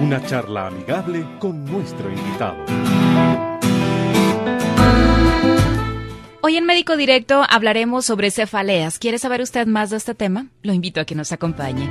Una charla amigable con nuestro invitado. Hoy en Médico Directo hablaremos sobre cefaleas. ¿Quiere saber usted más de este tema? Lo invito a que nos acompañe.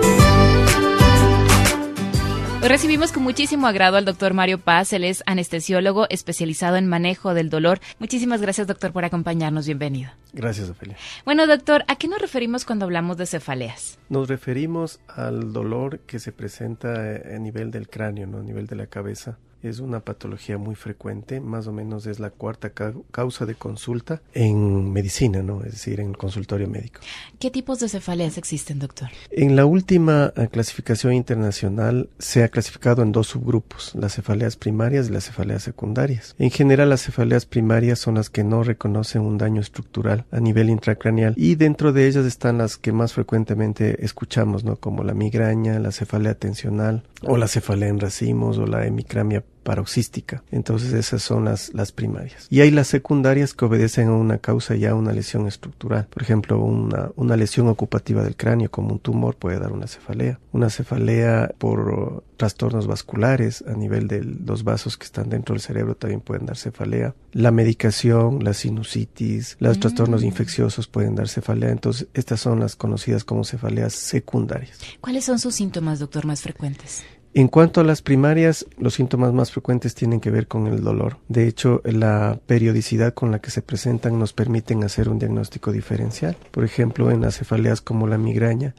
Hoy recibimos con muchísimo agrado al doctor Mario Paz. Él es anestesiólogo especializado en manejo del dolor. Muchísimas gracias, doctor, por acompañarnos. Bienvenido. Gracias, Ofelia. Bueno, doctor, ¿a qué nos referimos cuando hablamos de cefaleas? Nos referimos al dolor que se presenta a nivel del cráneo, ¿no? A nivel de la cabeza. Es una patología muy frecuente, más o menos es la cuarta causa de consulta en medicina, ¿no? Es decir, en el consultorio médico. ¿Qué tipos de cefaleas existen, doctor? En la última clasificación internacional se ha clasificado en dos subgrupos, las cefaleas primarias y las cefaleas secundarias. En general, las cefaleas primarias son las que no reconocen un daño estructural a nivel intracraneal y dentro de ellas están las que más frecuentemente escuchamos, ¿no? Como la migraña, la cefalea tensional o la cefalea en racimos o la hemicrania paroxística. Entonces esas son las primarias. Y hay las secundarias que obedecen a una causa ya una lesión estructural. Por ejemplo, una lesión ocupativa del cráneo como un tumor puede dar una cefalea. Una cefalea por trastornos vasculares a nivel de los vasos que están dentro del cerebro también pueden dar cefalea. La medicación, la sinusitis, los trastornos infecciosos pueden dar cefalea. Entonces estas son las conocidas como cefaleas secundarias. ¿Cuáles son sus síntomas, doctor, más frecuentes? En cuanto a las primarias, los síntomas más frecuentes tienen que ver con el dolor. De hecho, la periodicidad con la que se presentan nos permiten hacer un diagnóstico diferencial. Por ejemplo, en las cefaleas como la migraña,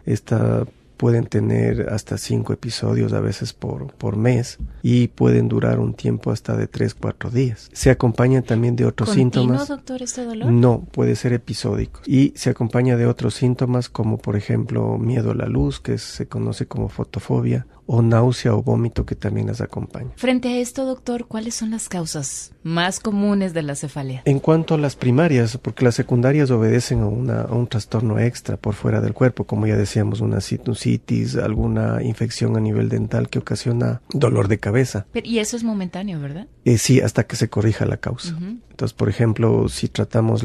pueden tener hasta 5 episodios a veces por mes y pueden durar un tiempo hasta de 3-4 días. Se acompañan también de otros síntomas. ¿Continuo, doctor, este dolor? No, puede ser episódico. Y se acompaña de otros síntomas como por ejemplo miedo a la luz, que se conoce como fotofobia, o náusea o vómito que también las acompaña. Frente a esto, doctor, ¿cuáles son las causas más comunes de la cefalea? En cuanto a las primarias, porque las secundarias obedecen a un trastorno extra por fuera del cuerpo, como ya decíamos, una sinusitis, alguna infección a nivel dental que ocasiona dolor de cabeza. Y eso es momentáneo, ¿verdad? Sí, hasta que se corrija la causa. Entonces, por ejemplo, si tratamos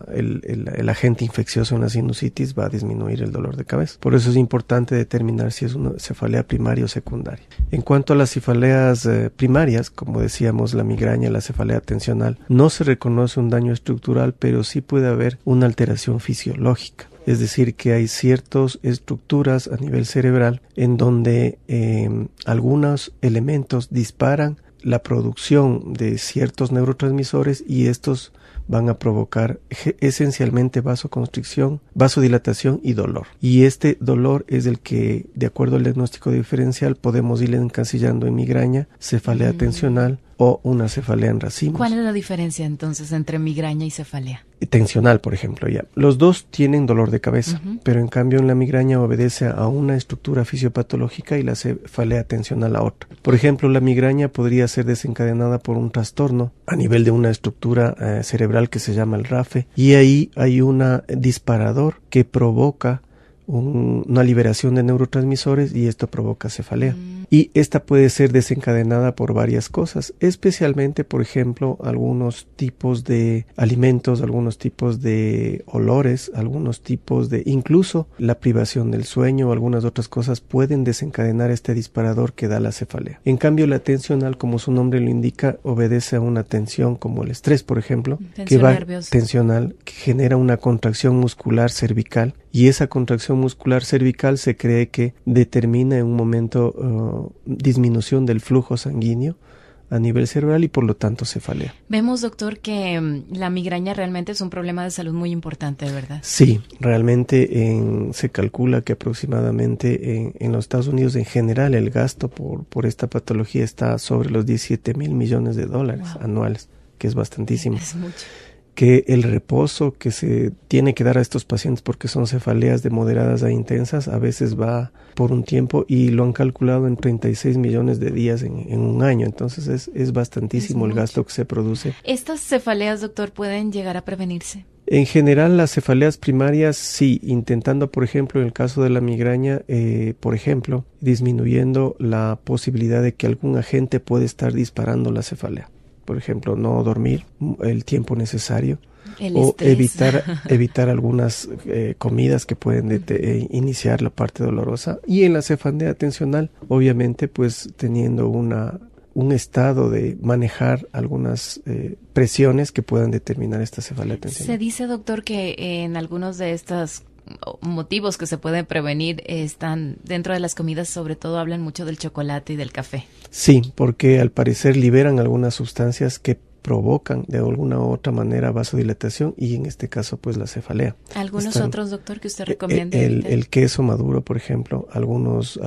el agente infeccioso en la sinusitis, va a disminuir el dolor de cabeza. Por eso es importante determinar si es una cefalea primaria o secundaria. En cuanto a las cefaleas primarias, como decíamos, la migraña, la cefalea tensional, no se reconoce un daño estructural, pero sí puede haber una alteración fisiológica. Es decir, que hay ciertas estructuras a nivel cerebral en donde algunos elementos disparan la producción de ciertos neurotransmisores y estos van a provocar esencialmente vasoconstricción, vasodilatación y dolor. Y este dolor es el que, de acuerdo al diagnóstico diferencial, podemos ir encasillando en migraña, cefalea tensional o una cefalea en racimos. ¿Cuál es la diferencia entonces entre migraña y cefalea? Tensional, por ejemplo, ya. Los dos tienen dolor de cabeza, pero en cambio en la migraña obedece a una estructura fisiopatológica y la cefalea tensional a otra. Por ejemplo, la migraña podría ser desencadenada por un trastorno a nivel de una estructura cerebral que se llama el RAFE, y ahí hay un disparador que provoca una liberación de neurotransmisores y esto provoca cefalea. Y esta puede ser desencadenada por varias cosas, especialmente, por ejemplo, algunos tipos de alimentos, algunos tipos de olores, algunos tipos de, incluso la privación del sueño o algunas otras cosas pueden desencadenar este disparador que da la cefalea. En cambio, la tensional, como su nombre lo indica, obedece a una tensión como el estrés, por ejemplo, tensional, que genera una contracción muscular cervical. Y esa contracción muscular cervical se cree que determina en un momento disminución del flujo sanguíneo a nivel cerebral y por lo tanto cefalea. Vemos, doctor, que la migraña realmente es un problema de salud muy importante, ¿verdad? Sí, realmente se calcula que aproximadamente en los Estados Unidos en general el gasto por esta patología está sobre los $17,000 millones anuales, que es bastantísimo. Es mucho. Que el reposo que se tiene que dar a estos pacientes, porque son cefaleas de moderadas a intensas, a veces va por un tiempo y lo han calculado en 36 millones de días en un año. Entonces es bastantísimo el gasto que se produce. ¿Estas cefaleas, doctor, pueden llegar a prevenirse? En general, las cefaleas primarias sí, intentando, por ejemplo, en el caso de la migraña, por ejemplo, disminuyendo la posibilidad de que algún agente puede estar disparando la cefalea. por ejemplo, no dormir el tiempo necesario, o evitar algunas comidas que pueden iniciar la parte dolorosa. Y en la cefalea tensional, obviamente, pues teniendo un estado de manejar algunas presiones que puedan determinar esta cefalea tensional. Se dice, doctor, que en algunos de estos motivos que se pueden prevenir están dentro de las comidas, sobre todo hablan mucho del chocolate y del café. Sí, porque al parecer liberan algunas sustancias que provocan de alguna u otra manera vasodilatación y en este caso pues la cefalea. ¿Algunos otros, doctor, que usted recomiende? El queso maduro, por ejemplo, algunos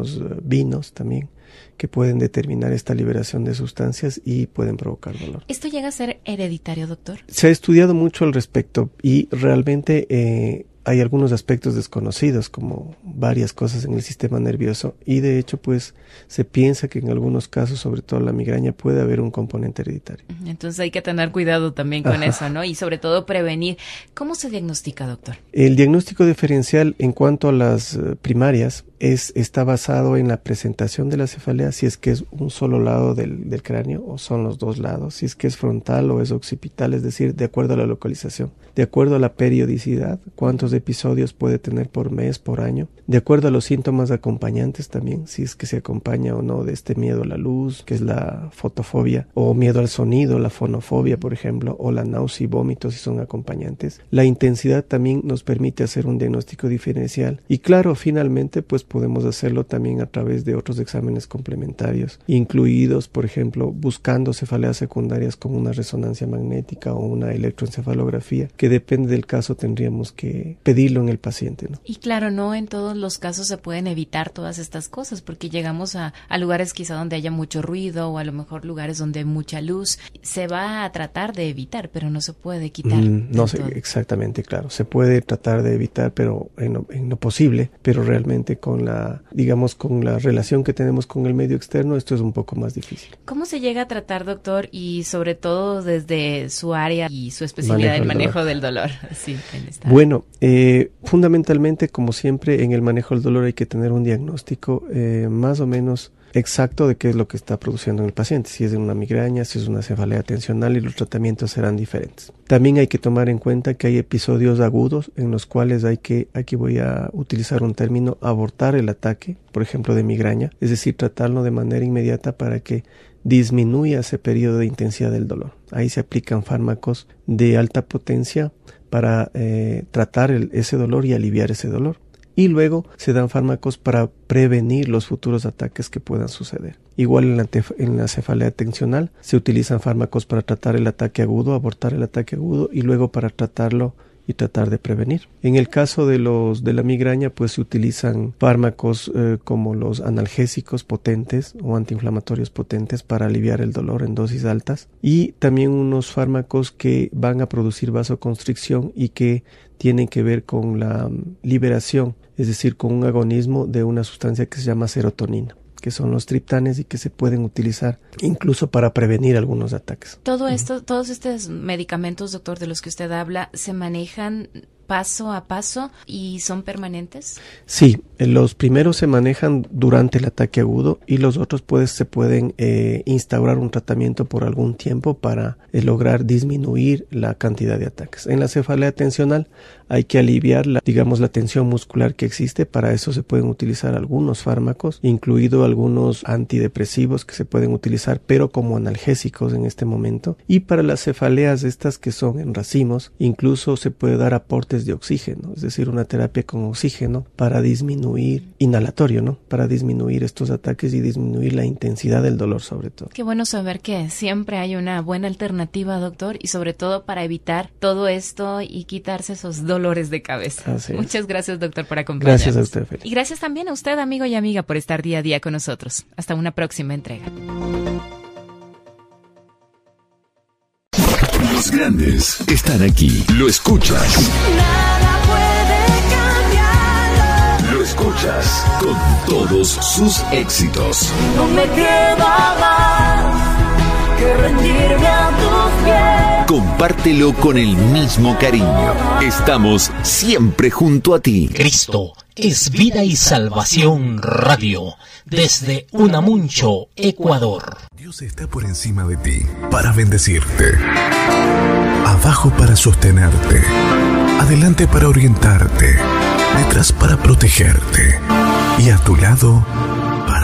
vinos también que pueden determinar esta liberación de sustancias y pueden provocar dolor. ¿Esto llega a ser hereditario, doctor? Se ha estudiado mucho al respecto y realmente hay algunos aspectos desconocidos, como varias cosas en el sistema nervioso, y de hecho pues se piensa que en algunos casos, sobre todo la migraña, puede haber un componente hereditario. Entonces hay que tener cuidado también con eso, ¿no? Y sobre todo prevenir. ¿Cómo se diagnostica, doctor? El diagnóstico diferencial en cuanto a las primarias está basado en la presentación de la cefalea, si es que es un solo lado del cráneo o son los dos lados, si es que es frontal o es occipital, es decir, de acuerdo a la localización, de acuerdo a la periodicidad, cuántos episodios puede tener por mes, por año, de acuerdo a los síntomas acompañantes también, si es que se acompaña o no de este miedo a la luz, que es la fotofobia, o miedo al sonido, la fonofobia, por ejemplo, o la náusea y vómitos si son acompañantes. La intensidad también nos permite hacer un diagnóstico diferencial y claro, finalmente pues podemos hacerlo también a través de otros exámenes complementarios, incluidos, por ejemplo, buscando cefaleas secundarias con una resonancia magnética o una electroencefalografía, que depende del caso tendríamos que pedirlo en el paciente, ¿no? Y claro, no en todos los casos se pueden evitar todas estas cosas, porque llegamos a lugares quizá donde haya mucho ruido o a lo mejor lugares donde hay mucha luz. Se va a tratar de evitar, pero no se puede quitar. No sé, exactamente, claro. Se puede tratar de evitar, pero en lo posible, pero realmente con la relación que tenemos con el medio externo, esto es un poco más difícil. ¿Cómo se llega a tratar, doctor? Y sobre todo desde su área y su especialidad, el manejo del dolor. Sí, bueno, fundamentalmente, como siempre, en el manejo del dolor hay que tener un diagnóstico más o menos exacto de qué es lo que está produciendo en el paciente, si es una migraña, si es una cefalea tensional, y los tratamientos serán diferentes. También hay que tomar en cuenta que hay episodios agudos en los cuales aquí voy a utilizar un término, abortar el ataque, por ejemplo, de migraña, es decir, tratarlo de manera inmediata para que disminuya ese periodo de intensidad del dolor. Ahí se aplican fármacos de alta potencia para tratar ese dolor y aliviar ese dolor. Y luego se dan fármacos para prevenir los futuros ataques que puedan suceder. Igual en la cefalea tensional se utilizan fármacos para tratar el ataque agudo, abortar el ataque agudo y luego para tratarlo y tratar de prevenir. En el caso de la migraña, pues se utilizan fármacos como los analgésicos potentes o antiinflamatorios potentes para aliviar el dolor en dosis altas, y también unos fármacos que van a producir vasoconstricción y que tienen que ver con la liberación, es decir, con un agonismo de una sustancia que se llama serotonina, que son los triptanes y que se pueden utilizar incluso para prevenir algunos ataques. Todos estos medicamentos, doctor, de los que usted habla, ¿se manejan paso a paso y son permanentes? Sí, los primeros se manejan durante el ataque agudo y los otros se pueden instaurar un tratamiento por algún tiempo para lograr disminuir la cantidad de ataques. En la cefalea tensional hay que aliviar la tensión muscular que existe. Para eso se pueden utilizar algunos fármacos, incluido algunos antidepresivos que se pueden utilizar, pero como analgésicos en este momento. Y para las cefaleas estas que son en racimos, incluso se puede dar aportes de oxígeno, es decir, una terapia con oxígeno para disminuir, inhalatorio, ¿no? Para disminuir estos ataques y disminuir la intensidad del dolor sobre todo. Qué bueno saber que siempre hay una buena alternativa, doctor, y sobre todo para evitar todo esto y quitarse esos dolores de cabeza. Muchas gracias, doctor, por acompañarnos. Gracias a usted, Felipe. Y gracias también a usted, amigo y amiga, por estar día a día con nosotros. Hasta una próxima entrega. Los grandes están aquí. Lo escuchas. Nada puede cambiarlo. Lo escuchas con todos sus éxitos. No me queda más que rendirme a tus pies. Compártelo con el mismo cariño. Estamos siempre junto a ti. Cristo es Vida y Salvación Radio, desde Unamuncho, Ecuador. Dios está por encima de ti para bendecirte, abajo para sostenerte, adelante para orientarte, detrás para protegerte y a tu lado